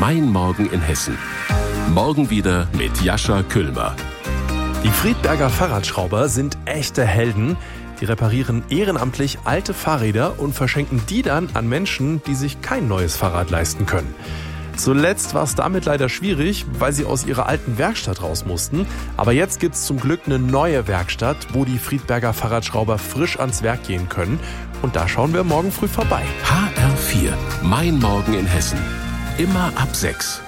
Mein Morgen in Hessen. Morgen wieder mit Jascha Küllmer. Die Friedberger Fahrradschrauber sind echte Helden. Die reparieren ehrenamtlich alte Fahrräder und verschenken die dann an Menschen, die sich kein neues Fahrrad leisten können. Zuletzt war es damit leider schwierig, weil sie aus ihrer alten Werkstatt raus mussten. Aber jetzt gibt es zum Glück eine neue Werkstatt, wo die Friedberger Fahrradschrauber frisch ans Werk gehen können. Und da schauen wir morgen früh vorbei. HR4, Mein Morgen in Hessen. Immer ab 6.